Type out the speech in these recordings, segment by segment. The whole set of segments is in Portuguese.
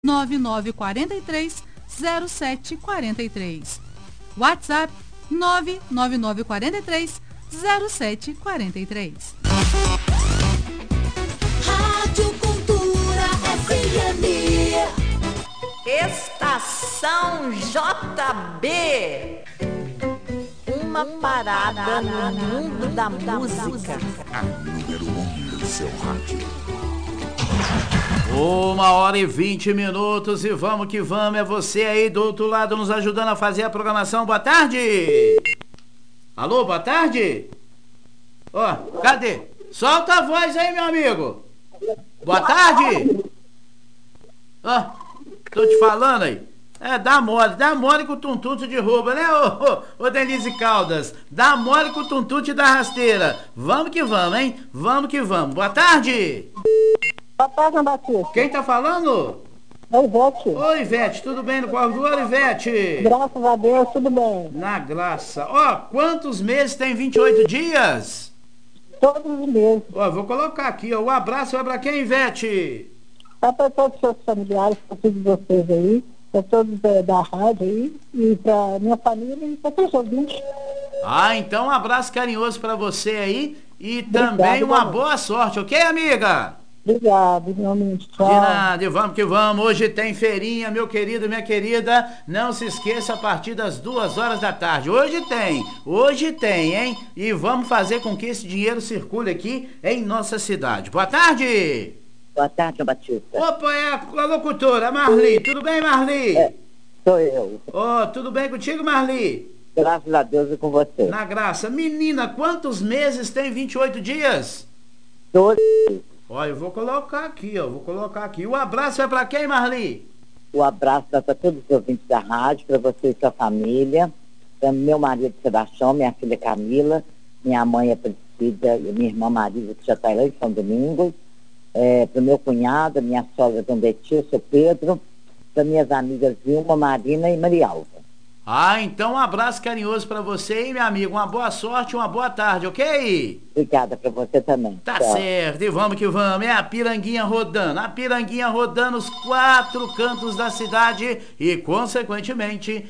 999430743. WhatsApp 999430743. Rádio Cultura FM. Estação JB. Uma parada no mundo da música. A número 1 do seu rádio. 1h20 e vamos que vamos. É você aí do outro lado nos ajudando a fazer a programação. Boa tarde. Alô, boa tarde. Ó, cadê? Solta a voz aí, meu amigo. Boa tarde. Ó, tô te falando aí. Dá mole com o tuntunte de rouba, né, ô Denise Caldas? Dá mole com o tuntunte da rasteira. Vamos que vamos, hein? Vamos que vamos. Boa tarde. Boa tarde, João Batista. Quem tá falando? Oi, Ivete. Oi, Ivete, tudo bem no corredor, Ivete? Graças a Deus, tudo bem. Na graça. Ó, quantos meses tem 28 dias? Todos os meses. Ó, vou colocar aqui, ó. O abraço vai pra quem, Ivete? Para todos os seus familiares, para todos vocês aí, para todos da rádio aí, e para minha família e para todos os ouvintes. Ah, então um abraço carinhoso pra você aí e também uma boa sorte, ok, amiga? Obrigado, realmente. Tchau. De nada, e vamos que vamos. Hoje tem feirinha, meu querido, minha querida. Não se esqueça, a partir das 2h da tarde. Hoje tem, hein? E vamos fazer com que esse dinheiro circule aqui em nossa cidade. Boa tarde! Boa tarde, João Batista. Opa, é a locutora, Marli. Tudo bem, Marli? Sou eu. Ó, tudo bem contigo, Marli? Graças a Deus e com você. Na graça. Menina, quantos meses tem 28 dias? 12. Ó, eu vou colocar aqui, ó. O abraço é pra quem, Marli? O abraço é para todos os ouvintes da rádio, para você e sua família, para meu marido Sebastião, minha filha Camila, minha mãe Aparecida e minha irmã Marisa, que já está lá em São Domingos, para o meu cunhado, minha sogra Dom Betil, seu Pedro, para minhas amigas Vilma, Marina e Marialva. Ah, então um abraço carinhoso pra você, hein, meu amigo. Uma boa sorte, uma boa tarde, ok? Obrigada pra você também. Tá Tchau. certo, e vamos que vamos. É a Piranguinha rodando os 4 cantos da cidade e, consequentemente,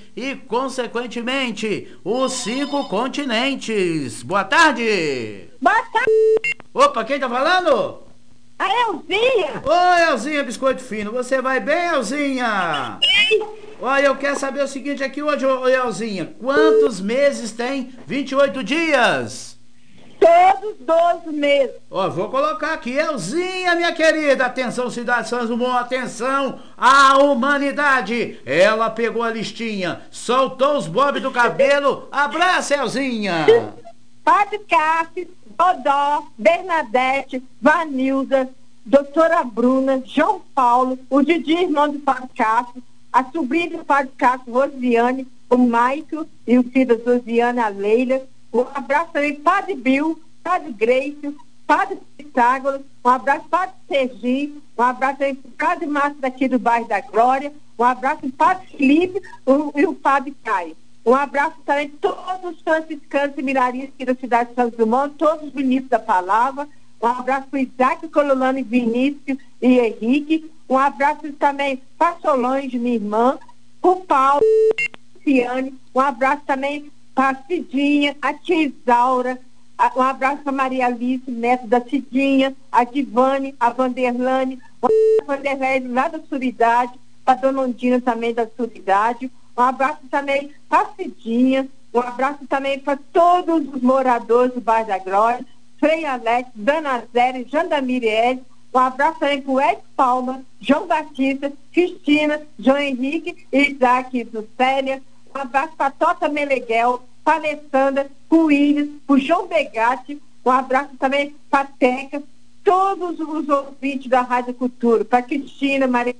os 5 continentes. Boa tarde! Boa tarde, Opa, quem tá falando? a Elzinha. Oi, Elzinha Biscoito Fino. Você vai bem, Elzinha? Olha, eu quero saber o seguinte aqui hoje, ô Elzinha. Quantos meses tem 28 dias? Todos 12 meses. Ó, vou colocar aqui. Elzinha, minha querida. Atenção, cidade de Santos Dumont. Atenção à humanidade. Ela pegou a listinha, soltou os bobs do cabelo. Abraça, Elzinha. Padre Cássio, Dodó, Bernadette, Vanilda, doutora Bruna, João Paulo, o Didi, irmão do Padre Cássio, a sobrinha do Padre Cássio, Rosiane, o Maico e o filho da Rosiane, a Leila. Um abraço também, Padre Bill, Padre Greicio, Padre Pitágoras, um abraço, Padre Serginho, um abraço também para o Padre Márcio daqui do bairro da Glória, um abraço para o Padre Felipe e o Padre Caio. Um abraço também a todos os franciscanos e miraristas aqui da cidade de Santos Dumont, todos os ministros da palavra. Um abraço para o Isaac, Cololano e Vinícius e Henrique. Um abraço também para a Solange, minha irmã, para o Paulo, Ciane. Um abraço também para a Cidinha, a tia Isaura. Um abraço para a Maria Alice, neto da Cidinha, a Divane, a Vanderlane, a Vanderlane lá da Suridade, para a Dona Ondina também da Suridade. Um abraço também para a Cidinha, um abraço também para todos os moradores do bairro da Glória, Frei Alex, Dona Zélia, Jandamiriel. Um abraço também para o Ed Palma, João Batista, Cristina, João Henrique, Isaac e Lucélia. Um abraço para a Tota Meleguel, para a Alessandra, para o Williams, para o João Begatti. Um abraço também para a Teca, todos os ouvintes da Rádio Cultura, para a Cristina, Maria.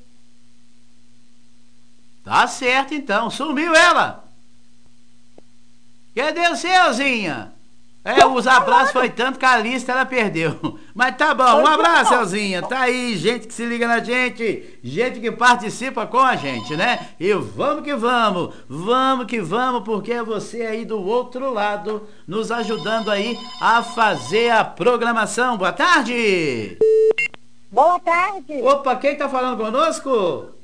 Tá certo, então. Sumiu ela. Cadê o Elzinha? Os abraços foi tanto que a lista ela perdeu. Mas tá bom, um abraço, Elzinha. Tá aí, gente que se liga na gente, gente que participa com a gente, né? E vamos que vamos, porque é você aí do outro lado, nos ajudando aí a fazer a programação. Boa tarde! Boa tarde! Opa, quem tá falando conosco?